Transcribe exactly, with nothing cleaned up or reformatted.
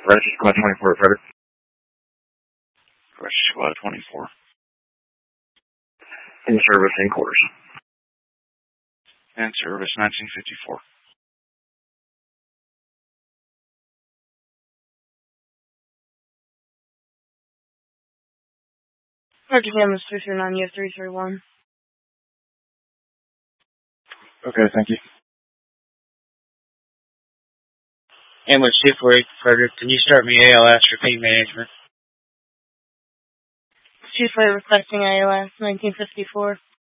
Rescue Squad twenty-four, Frederick. Rescue Squad twenty-four. In service, in quarters. In service, nineteen fifty-four. Roger, Cameras three three nine, you have three three one. Okay, thank you. Ambulance two four eight, Frederick, can you start me A L S for pain management? two four eight requesting A L S, nineteen fifty-four.